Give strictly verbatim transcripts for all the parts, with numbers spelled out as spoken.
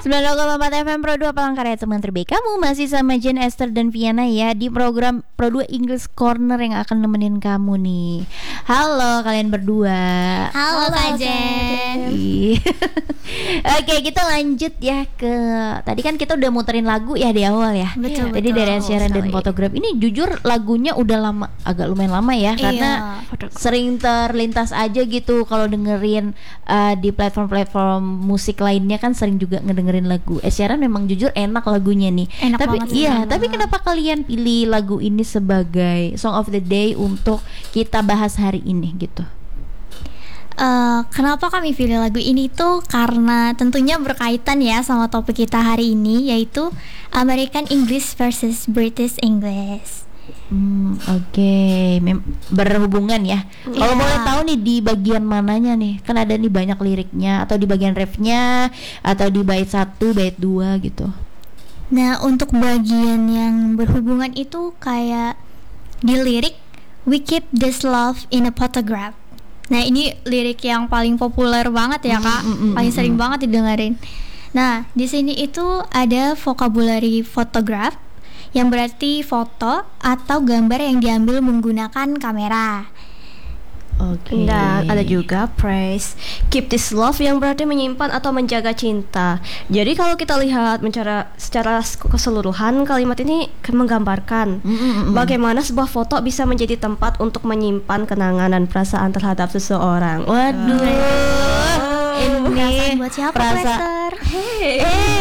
sembilan puluh koma empat F M Pro dua Palangkaraya, teman terbaik kamu. Masih sama Jen, Esther, dan Viana ya di program Pro dua English Corner yang akan nemenin kamu nih. Halo kalian berdua. Halo Kak Jen. Oke, kita lanjut ya ke tadi kan kita udah muterin lagu ya di awal ya. Betul, Jadi betul dari Ed Sheeran dan Photograph ini jujur lagunya udah lama, agak lumayan lama ya, karena Iya, sering terlintas aja gitu kalau dengerin uh, di platform-platform musik lainnya kan sering juga ngedengerin lagu Ed Sheeran. Memang jujur enak lagunya nih. Enak tapi banget, iya, enak tapi banget. kenapa kalian pilih lagu ini sebagai Song of the Day untuk kita bahas hari ini gitu? Uh, kenapa kami pilih lagu ini tuh karena tentunya berkaitan ya sama topik kita hari ini, yaitu American English versus British English. Hmm, oke, okay. Mem- berhubungan ya. Kalau Iya. boleh tahu nih di bagian mananya nih? Kan ada nih banyak liriknya, atau di bagian refnya, atau di bait satu, bait dua gitu. Nah, untuk bagian yang berhubungan itu kayak di lirik "We keep this love in a photograph". Nah, ini lirik yang paling populer banget ya, Kak. Mm, mm, mm, paling mm, sering mm. banget didengerin. Nah, di sini itu ada vocabulary photograph yang berarti foto atau gambar yang diambil menggunakan kamera. Oke. Dan ada juga praise, keep this love, yang berarti menyimpan atau menjaga cinta. Jadi kalau kita lihat mencara, secara keseluruhan, kalimat ini menggambarkan Mm, mm, mm. bagaimana sebuah foto bisa menjadi tempat untuk menyimpan kenangan dan perasaan terhadap seseorang. Waduh, ini Perasaan buat siapa, perasa- Lester? Hey.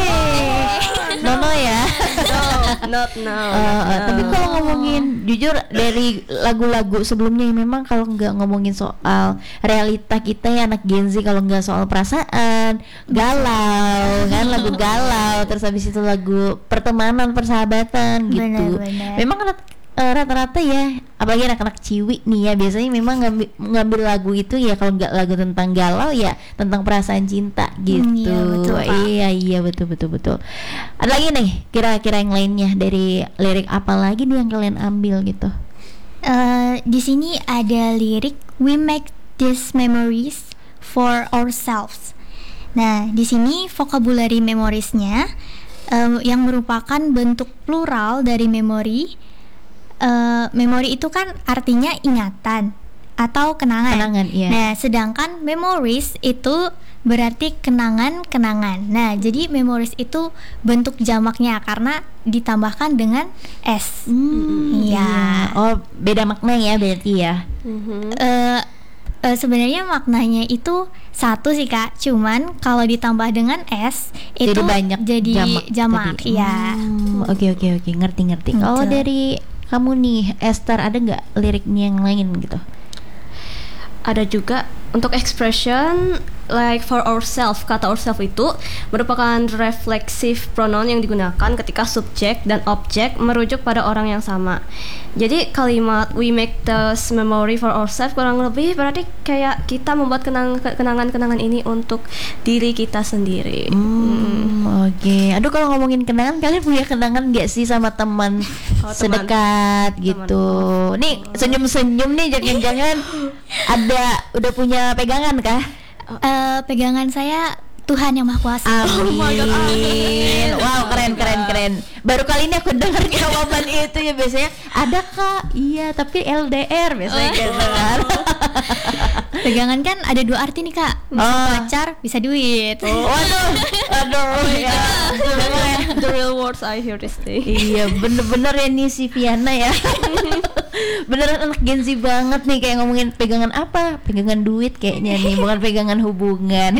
Nono ya. No, not now. Uh, not uh, tapi now. kalau ngomongin jujur dari lagu-lagu sebelumnya, memang kalau nggak ngomongin soal realita kita ya anak Gen Z, kalau nggak soal perasaan, galau kan, lagu galau, terus habis itu lagu pertemanan, persahabatan gitu. Benar-benar. Memang rat- eh, rata-rata ya, apalagi anak-anak ciwi nih ya, biasanya memang ngambil, ngambil lagu itu ya, kalau nggak lagu tentang galau ya tentang perasaan cinta gitu. iya, betul, Pak. Iya iya betul betul betul. Ada lagi nih kira-kira yang lainnya dari lirik apa lagi nih yang kalian ambil gitu? Eh, di sini ada lirik "We make these memories for ourselves". Nah, di sini vocabulary memoriesnya eh, yang merupakan bentuk plural dari memori. Eh, memori itu kan artinya ingatan atau kenangan. Kenangan, iya. Nah, sedangkan memories itu berarti kenangan-kenangan. Nah, jadi memories itu bentuk jamaknya karena ditambahkan dengan s. Hmm, Iya. Oh, beda makna ya berarti ya. Mhm. Eh, eh, sebenarnya maknanya itu satu sih, Kak. Cuman kalau ditambah dengan s itu Jadi banyak jadi jamak jamak, tadi. iya. Hmm, Oke oke oke, ngerti-ngerti. Kalau Betul. dari kamu nih Esther, ada nggak liriknya yang lain gitu? Ada juga untuk expression like for ourselves. Kata ourselves itu merupakan reflexive pronoun yang digunakan ketika subjek dan objek merujuk pada orang yang sama. Jadi kalimat "we make this memory for ourselves" kurang lebih berarti kayak kita membuat kenang- kenangan-kenangan ini untuk diri kita sendiri. Hmm, Oke. Aduh, kalau ngomongin kenangan, kalian punya kenangan nggak sih sama teman Oh, teman. sedekat Teman. gitu? Nih senyum-senyum nih, jangan-jangan ada udah punya pegangan kah? Eh, pegangan saya Tuhan yang Maha Kuasa. Amin. Wow, keren keren keren. Baru kali ini aku dengar jawaban itu ya. Biasanya ada kak, iya tapi L D R biasanya gitu kan. Pegangan kan ada dua arti nih, Kak. Bisa Oh. pacar, bisa duit. Waduh, aduh ya. Memang ya. The real words I hear this day. Iya, bener-bener ya nih si Viana ya. Beneran anak Gen Z banget nih, kayak ngomongin pegangan apa? Pegangan duit kayaknya nih, bukan pegangan hubungan.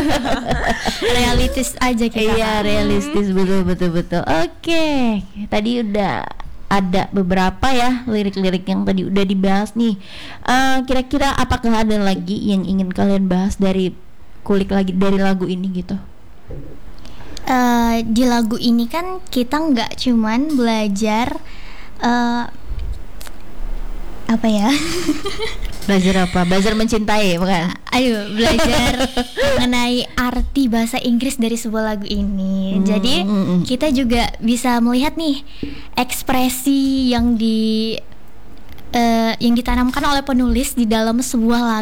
Realistis aja kita. Iya, realistis, betul betul betul. Oke, tadi udah ada beberapa ya lirik-lirik yang tadi udah dibahas nih. Eh, kira-kira apakah ada lagi yang ingin kalian bahas dari kulik lagi dari lagu ini gitu? Eh, di lagu ini kan kita nggak cuman belajar eh, apa ya? Belajar apa? Belajar mencintai, bukan? Ayo belajar mengenai arti bahasa Inggris dari sebuah lagu ini. Hmm, Jadi hmm, hmm. kita juga bisa melihat nih ekspresi yang di eh, yang ditanamkan oleh penulis di dalam sebuah lagu.